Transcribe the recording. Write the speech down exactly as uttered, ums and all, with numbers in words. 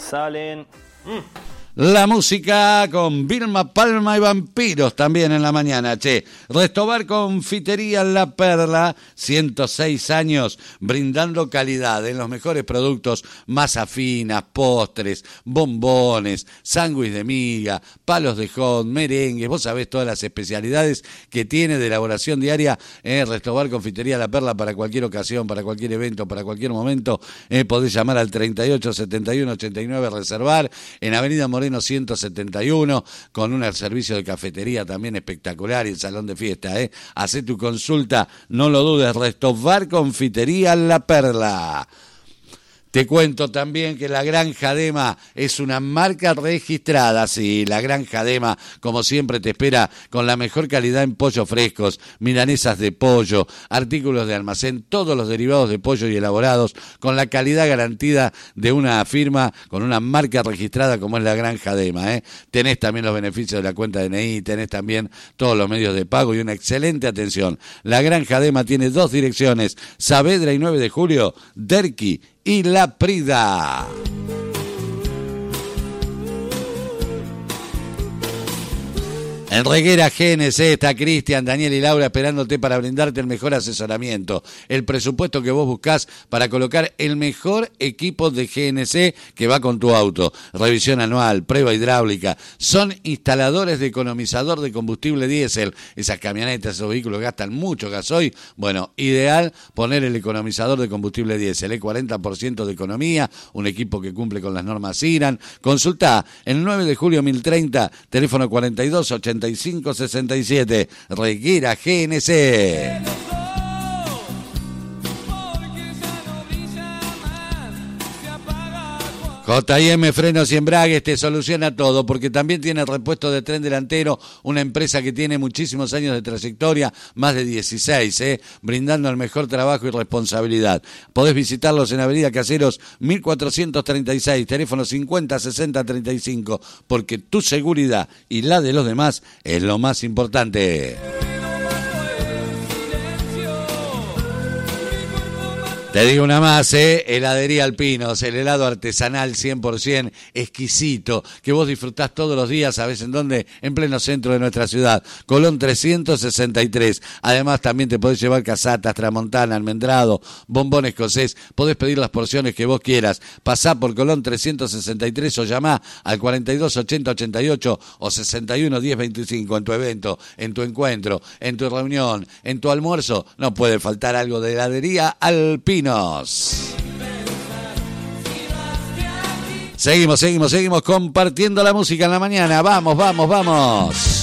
salen. Mm. La música con Vilma Palma y Vampiros también en la mañana, che. Restobar Confitería La Perla, ciento seis años, brindando calidad en los mejores productos, masa finas, postres, bombones, sándwich de miga, palos de hot, merengues. Vos sabés todas las especialidades que tiene de elaboración diaria. Eh, Restobar Confitería La Perla para cualquier ocasión, para cualquier evento, para cualquier momento. Eh, podés llamar al treinta y ocho setenta y uno ochenta y nueve, reservar en Avenida Moreno ciento setenta y uno, con un servicio de cafetería también espectacular y el salón de fiesta, ¿eh? Hacé tu consulta, no lo dudes, Restobar Confitería La Perla. Te cuento también que la Granja Dema es una marca registrada. Sí, la Granja Dema, como siempre, te espera con la mejor calidad en pollos frescos, milanesas de pollo, artículos de almacén, todos los derivados de pollo y elaborados, con la calidad garantida de una firma, con una marca registrada como es la Granja Dema, ¿eh? Tenés también los beneficios de la cuenta de N I, tenés también todos los medios de pago y una excelente atención. La Granja Dema tiene dos direcciones, Saavedra y nueve de julio, Derqui y La Prida. En Reguera G N C está Cristian, Daniel y Laura esperándote para brindarte el mejor asesoramiento, el presupuesto que vos buscás para colocar el mejor equipo de G N C que va con tu auto, revisión anual, prueba hidráulica. Son instaladores de economizador de combustible diésel. Esas camionetas, esos vehículos gastan mucho gasoil. Bueno, ideal poner el economizador de combustible diésel, ¿eh? cuarenta por ciento de economía, un equipo que cumple con las normas I R A N. Consulta el nueve de julio mil treinta, teléfono cuarenta y dos ochenta y cinco sesenta y siete, Reguera G N C. J y M Frenos y Embragues te soluciona todo, porque también tiene repuesto de tren delantero, una empresa que tiene muchísimos años de trayectoria, más de dieciséis, eh, brindando el mejor trabajo y responsabilidad. Podés visitarlos en Avenida Caseros mil cuatrocientos treinta y seis, teléfono cincuenta sesenta treinta y cinco, porque tu seguridad y la de los demás es lo más importante. Te digo una más, ¿eh? Heladería Alpinos, el helado artesanal cien por ciento, exquisito, que vos disfrutás todos los días, ¿sabés en dónde? En pleno centro de nuestra ciudad, Colón trescientos sesenta y tres. Además, también te podés llevar casatas, tramontana, almendrado, bombón escocés. Podés pedir las porciones que vos quieras. Pasá por Colón trescientos sesenta y tres o llamá al cuarenta y dos ochenta ochenta y ocho o sesenta y uno diez veinticinco en tu evento, en tu encuentro, en tu reunión, en tu almuerzo. No puede faltar algo de heladería Alpinos. Seguimos, seguimos, seguimos compartiendo la música en la mañana. Vamos, vamos, vamos.